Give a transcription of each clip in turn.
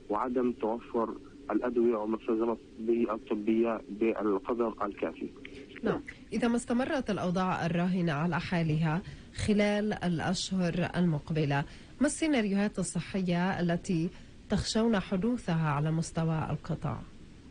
وعدم توفر الأدوية والمستلزمات الطبية بالقدر الكافي. نعم، إذا ما استمرت الأوضاع الراهنة على حالها خلال الأشهر المقبلة، ما السيناريوهات الصحية التي تخشون حدوثها على مستوى القطاع؟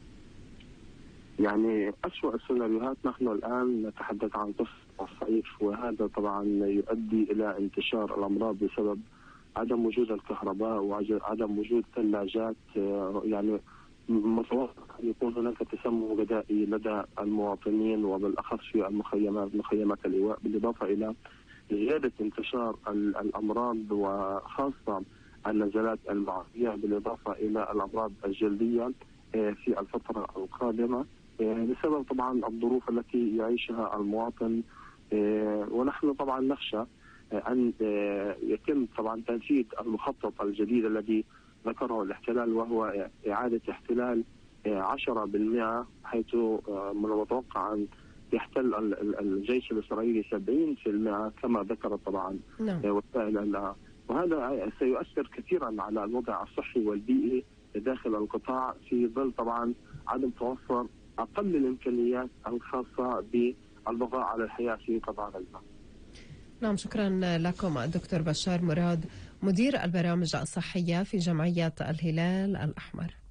يعني أسوأ السيناريوهات، نحن الآن نتحدث عن فصل الصيف، وهذا طبعا يؤدي إلى انتشار الأمراض بسبب عدم وجود الكهرباء وعدم وجود ثلاجات. يعني متوقع أن يكون هناك تسمم غذائي لدى المواطنين وبالأخص في مخيمات الإيواء، بالإضافة إلى زيادة انتشار الأمراض وخاصة النزلات المعوية، بالإضافة إلى الأمراض الجلدية في الفترة القادمة بسبب طبعا الظروف التي يعيشها المواطن. ونحن طبعا نخشى أن يتم طبعا تنفيذ المخطط الجديد الذي ذكره الاحتلال، وهو إعادة احتلال 10%، حيث من المتوقع أن يحتل الجيش الإسرائيلي 70% كما ذكرت طبعا وسائل الإعلام. وهذا سيؤثر كثيرا على الوضع الصحي والبيئي داخل القطاع، في ظل طبعا عدم توفر أقل الإمكانيات الخاصة بالبقاء على الحياة في قطاع غزة. نعم، شكرا لكم الدكتور بشار مراد، مدير البرامج الصحية في جمعية الهلال الأحمر.